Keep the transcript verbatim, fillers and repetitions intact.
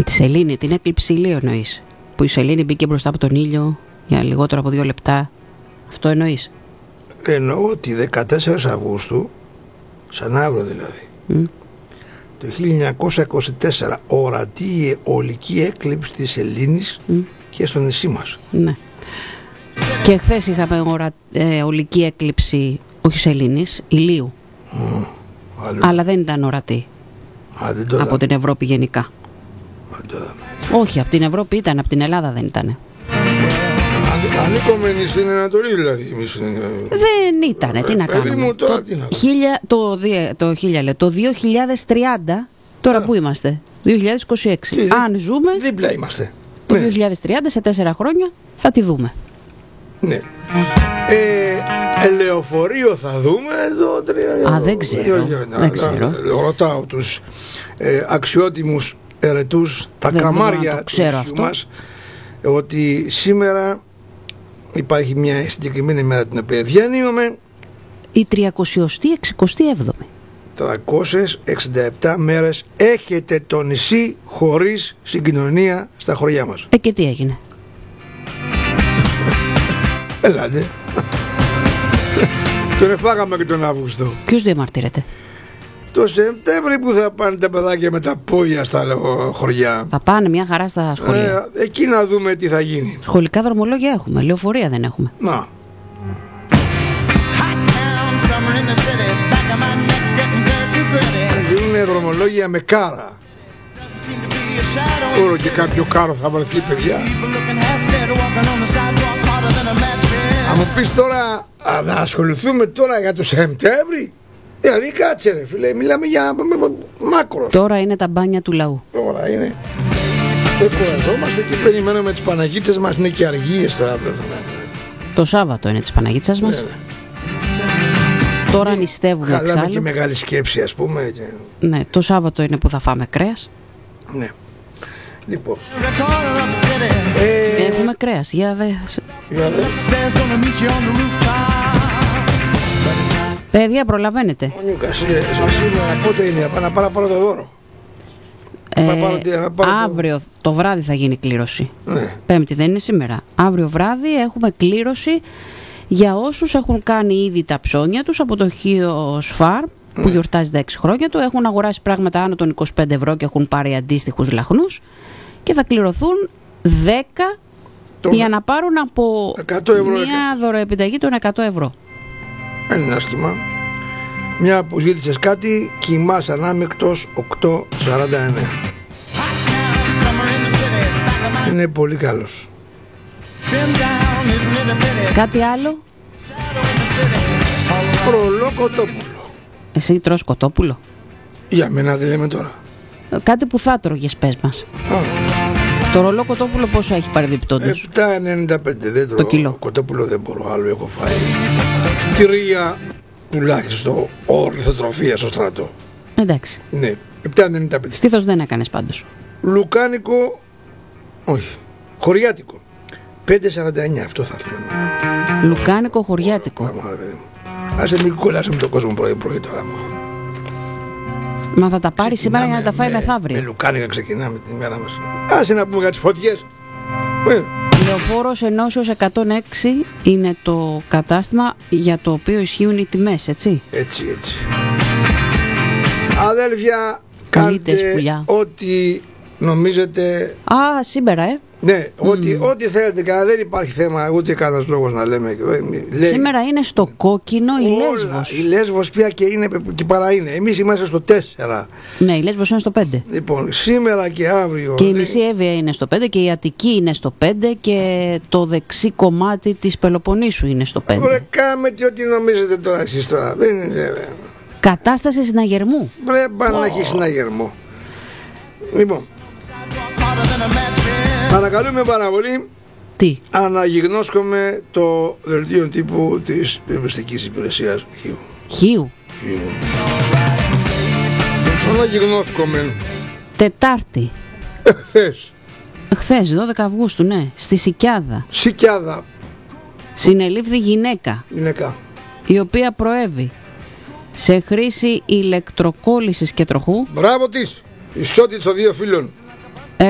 Τη σελήνη, την έκλειψη ηλίου εννοείς? Που η σελήνη μπήκε μπροστά από τον ήλιο για λιγότερο από δύο λεπτά. Αυτό εννοείς? Εννοώ ότι δεκατέσσερις Αυγούστου, σαν αύριο δηλαδή, mm. το χίλια εννιακόσια είκοσι τέσσερα, ορατή ολική έκλειψη της σελήνης mm. και στο νησί μας. Ναι. Και χθες είχαμε ορα... ε, ολική έκλειψη, όχι σελήνης, ηλίου. Mm. Αλλά δεν ήταν ορατή. Α, δεν το από την Ευρώπη γενικά. Α, το όχι, από την Ευρώπη ήταν, από την Ελλάδα δεν ήταν. Ανήκομενοι στην Ανατολή δηλαδή εμείς. Δεν ήτανε, τι να κάνουμε. Μου, τώρα, το, τι να χίλια, το, το, χίλια, το δύο χιλιάδες τριάντα, τώρα yeah. που είμαστε, δύο χιλιάδες είκοσι έξι. Τι, αν ζούμε, δίπλα είμαστε. Το ναι. δύο χιλιάδες τριάντα, σε τέσσερα χρόνια, θα τη δούμε. Ναι. Ε, λεωφορείο θα δούμε το τρία. Α, δεν ξέρω. Δεν ξέρω. Ρωτάω τους ε, αξιότιμους ερετούς, τα δεν καμάρια του μας, ότι σήμερα υπάρχει μια συγκεκριμένη ημέρα την οποία διανύουμε. Η τριακοσιοστή εξηκοστή έβδομη. τριακόσιες εξήντα επτά μέρες έχετε το νησί χωρίς συγκοινωνία στα χωριά μας. Ε, και τι έγινε? Ελάτε. Τον εφάγαμε και τον Αύγουστο. Ποιος διαμαρτύρεται? Το Σεπτέμβρη που θα πάνε τα παιδάκια με τα πόδια στα χωριά. Θα πάνε μια χαρά στα σχολεία. Ε, εκεί να δούμε τι θα γίνει. Σχολικά δρομολόγια έχουμε, λεωφορεία δεν έχουμε. Να. Γίνουν δρομολόγια με κάρα. Όλο και κάποιο κάρο θα βρεθεί, παιδιά. Αν μου πεις τώρα, να ασχοληθούμε τώρα για το Σεπτέμβρη, δηλαδή κάτσε ρε φίλε, μιλάμε για μάκρο. Τώρα είναι τα μπάνια του λαού. Τώρα είναι. Και κουραζόμαστε και περιμένουμε τις Παναγίτσες μας, είναι και αργίες τώρα. Το Σάββατο είναι τις Παναγίτσες μας. Ναι, ναι. Τώρα νηστεύουμε εξάλλου. Χαλάμε και μεγάλη σκέψη, ας πούμε. Και... ναι, το Σάββατο είναι που θα φάμε κρέας. Ναι. Λοιπόν. Ε... Έχουμε κρέας. Για δε. Για δε. Παιδιά, προλαβαίνετε. Ο Νιούκας, σήμερα πότε είναι, να πάρω πάρω το δώρο. Ε, πάρω, πάρω αύριο το... το βράδυ θα γίνει κλήρωση. Ναι. Πέμπτη δεν είναι σήμερα. Αύριο βράδυ έχουμε κλήρωση για όσους έχουν κάνει ήδη τα ψώνια τους από το Χίος Farm, που ναι. γιορτάζει τα έξι χρόνια του. Έχουν αγοράσει πράγματα άνω των είκοσι πέντε ευρώ και έχουν πάρει αντίστοιχους λαχνούς και θα κληρωθούν δέκα το... για να πάρουν από μια δωροεπιταγή των εκατό ευρώ. Δεν είναι άσχημα. Μια που ζήτησες κάτι, κοιμάς ανάμεικτος οκτώ σαράντα εννέα. Είναι πολύ καλός. Κάτι άλλο? Ρολό κοτόπουλο. Εσύ τρως κοτόπουλο? Για μένα δεν λέμε τώρα. Κάτι που θα τρώγες, πες μας. Α. Το ρολό κοτόπουλο πόσο έχει παρεμπιπτόντως? επτά ενενήντα πέντε. Δεν τρώω. Το κιλό. Κοτόπουλο δεν μπορώ, άλλο έχω φάει. Τρία τουλάχιστον ορθοτροφία στο στρατό. Εντάξει. Ναι, επτά ενενήντα πέντε. Στήθος δεν έκανες πάντως. Λουκάνικο, όχι, χωριάτικο. πέντε σαράντα εννέα, αυτό θα θέλω. Λουκάνικο χωριάτικο. Άσε μην κολλάσαι με τον κόσμο πρωί πρωί τώρα. Μα θα τα πάρει σήμερα για να τα φάει με, μεθαύριο. Με λουκάνικα ξεκινάμε την ημέρα μας. Άσε να πούμε για τις φωτιές. Λεωφόρος Ενώσεως εκατόν έξι είναι το κατάστημα για το οποίο ισχύουν οι τιμές, έτσι. Έτσι, έτσι. Αδέλφια, κάντε ό,τι νομίζετε. Α, σήμερα, ε. Ναι, mm. ό,τι, ό,τι θέλετε, κανένα δεν υπάρχει θέμα, ούτε κανένας λόγος να λέμε. Λέει, σήμερα είναι στο κόκκινο η όλα, Λέσβος. Η Λέσβος πια και, είναι, και παρά είναι. Εμείς είμαστε στο τέσσερα. Ναι, η Λέσβος είναι στο πέντε. Λοιπόν, σήμερα και αύριο. Και η μισή Εύβοια είναι στο πέντε και η Αττική είναι στο πέντε και το δεξί κομμάτι της Πελοποννήσου είναι στο πέντε. Ωραία, κάμε τι ό,τι νομίζετε τώρα εσείς τώρα. Δεν είναι. Κατάσταση συναγερμού. Πρέπει oh. να έχει συναγερμό. Λοιπόν. Παρακαλούμε πάρα πολύ. Τι? Αναγιγνώσκομαι το δελτίο τύπου της πυροσβεστικής υπηρεσίας Χίου. Χίου. Χίου. Αναγιγνώσκομαι. Τετάρτη. Εχθές. Χθες, δώδεκα Αυγούστου, ναι. Στη Σικιάδα. Σικιάδα. Συνελήφθη γυναίκα. Γυναίκα. Η οποία προέβη σε χρήση ηλεκτροκόλλησης και τροχού. Μπράβο της. Ισότητα των δύο φίλων.